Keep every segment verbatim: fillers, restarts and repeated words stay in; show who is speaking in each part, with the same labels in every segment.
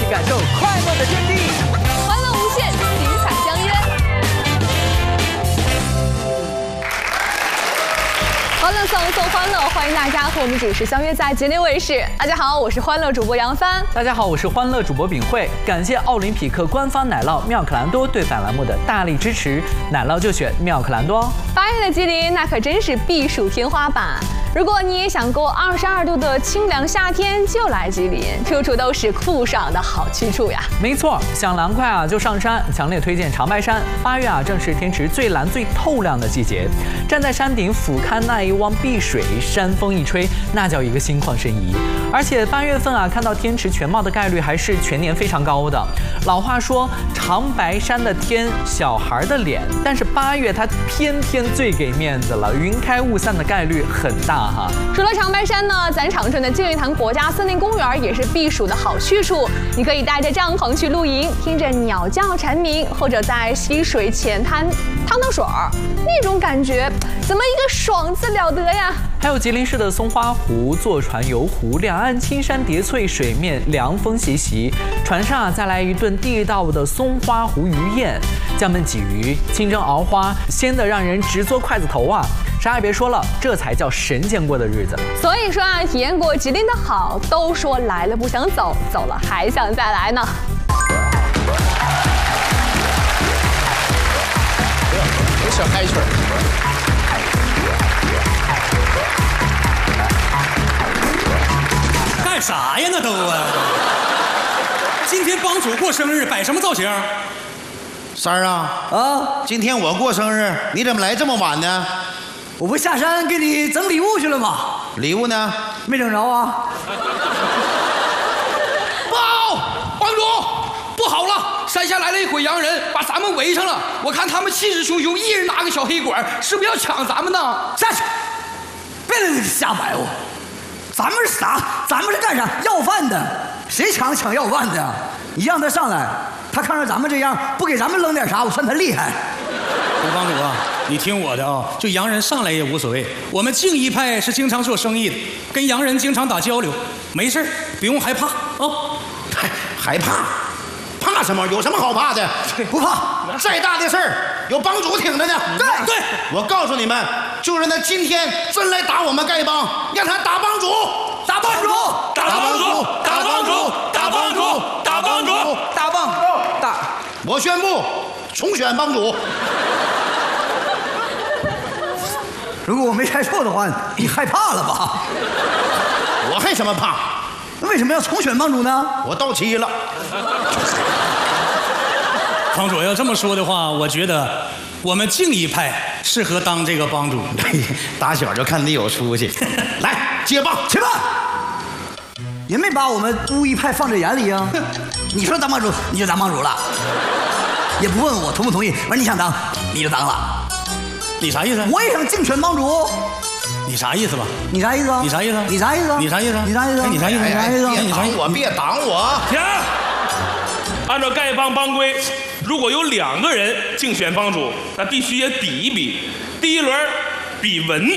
Speaker 1: 感受快乐的天地，
Speaker 2: 欢乐无限，精彩相约。欢乐颂颂欢乐，欢迎大家和我们准时相约在吉林卫视。大家好，我是欢乐主播杨帆。
Speaker 1: 大家好，我是欢乐主播秉慧。感谢奥林匹克官方奶酪妙可蓝多对本栏目的大力支持，奶酪就选妙可蓝多。
Speaker 2: 八月的吉林那可真是避暑天花板。如果你也想过二十二度的清凉夏天，就来吉林，处处都是酷爽的好去处呀。
Speaker 1: 没错，想凉快啊就上山，强烈推荐长白山。八月啊正是天池最蓝最透亮的季节，站在山顶俯瞰那一望碧水，山风一吹，那叫一个心旷神怡。而且八月份啊看到天池全貌的概率还是全年非常高的。老话说长白山的天，小孩的脸，但是八月它偏偏最给面子了，云开雾散的概率很大。
Speaker 2: 除了长白山呢，咱长春的净月潭国家森林公园也是避暑的好去处。你可以带着帐篷去露营，听着鸟叫蝉鸣，或者在溪水浅滩趟趟水儿，那种感觉怎么一个爽字了得呀！
Speaker 1: 还有吉林市的松花湖，坐船游湖，两岸青山叠翠，水面凉风习习，船上啊再来一顿地道的松花湖鱼宴，酱焖鲫鱼，清蒸熬花，鲜得让人直嘬筷子头啊！啥也别说了，这才叫神仙过的日子。
Speaker 2: 所以说啊，体验过吉林的好，都说来了不想走，走了还想再来呢。
Speaker 3: 有小嗨曲儿。
Speaker 4: 干啥呀？那都啊！今天帮主过生日，摆什么造型？
Speaker 3: 三儿啊啊！今天我过生日，你怎么来这么晚呢？
Speaker 5: 我不下山给你整礼物去了吗？
Speaker 3: 礼物呢？
Speaker 5: 没整着啊！
Speaker 6: 报，帮主，不好了！山下来了一伙洋人，把咱们围上了。我看他们气势汹汹，一人拿个小黑管，是不是要抢咱们呢？
Speaker 5: 下去！别在这瞎白活！咱们是啥？咱们是干啥？要饭的。谁抢抢要饭的？你让他上来，他看着咱们这样，不给咱们扔点啥，我算他厉害。
Speaker 4: 刘帮主啊，你听我的啊，就洋人上来也无所谓。我们净一派是经常做生意的，跟洋人经常打交流，没事不用害怕啊。
Speaker 3: 害害怕？怕什么？有什么好怕的？不怕，再大的事儿有帮主挺着呢。
Speaker 5: 对
Speaker 3: 对，我告诉你们，就让他今天真来打我们丐帮，让他打帮主，
Speaker 5: 打帮主，
Speaker 4: 打帮主，打帮主，打帮主，打帮主，
Speaker 5: 打帮主，打！
Speaker 3: 我宣布重选帮主。
Speaker 5: 如果我没猜错的话，你害怕了吧？
Speaker 3: 我还什么怕？
Speaker 5: 那为什么要重选帮主呢？
Speaker 3: 我到齐了。
Speaker 4: 帮主要这么说的话，我觉得我们净一派适合当这个帮主。
Speaker 3: 打小就看你有出息。来接棒，
Speaker 5: 且慢，也没把我们乌一派放在眼里啊。你说当帮主，你就当帮主了，也不问我同不同意。完，你想当，你就当了。
Speaker 4: 你啥意思？
Speaker 5: 我也想竞选帮主。
Speaker 4: 你啥意思吧？
Speaker 5: 你啥意思？
Speaker 4: 你啥意思？
Speaker 5: 你啥意思？
Speaker 4: 你啥意思？
Speaker 5: 你啥意思？
Speaker 4: 你啥意思？
Speaker 5: 你啥意思？
Speaker 3: 别挡我，别挡我！
Speaker 7: 停！按照丐帮帮规，如果有两个人竞选帮主，那必须也比一比。第一轮比文，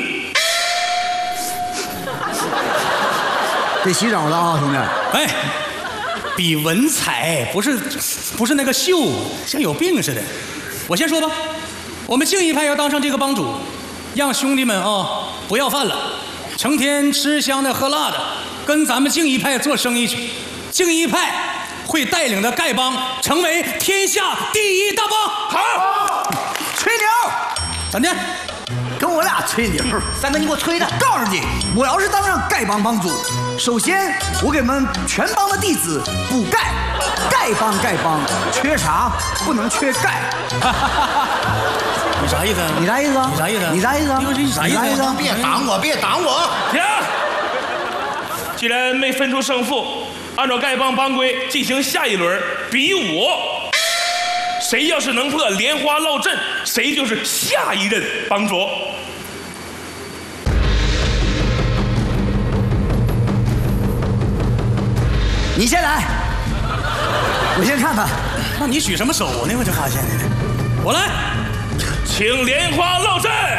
Speaker 5: 得洗澡了啊，兄弟！
Speaker 4: 哎，比文采，不是不是那个秀，像有病似的。我先说吧，我们净一派要当上这个帮主，让兄弟们啊、哦、不要饭了，成天吃香的喝辣的，跟咱们净一派做生意去。净一派会带领的丐帮成为天下第一大帮。
Speaker 7: 好，
Speaker 5: 吹牛，
Speaker 4: 咋的？
Speaker 5: 跟我俩吹牛。三哥，你给我吹的！告诉你，我要是当上丐帮帮主，首先我给我们全帮的弟子补钙，丐帮丐帮缺啥不能缺钙。
Speaker 4: 你啥意思？
Speaker 5: 你啥意思？
Speaker 4: 你啥意思？
Speaker 5: 你啥意思？
Speaker 4: 你啥意思？
Speaker 3: 别挡我，别挡我！
Speaker 7: 停！既然没分出胜负，按照丐帮帮规进行下一轮比武。谁要是能破莲花落阵，谁就是下一任帮主。
Speaker 5: 你先来，我先看看。
Speaker 4: 那你举什么手呢？我就发现我来，
Speaker 7: 请莲花落阵。